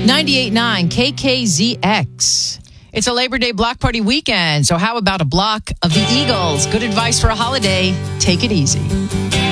98.9 KKZX. It's a Labor Day block party weekend, so how about a block of the Eagles? Good advice for a holiday. Take it easy.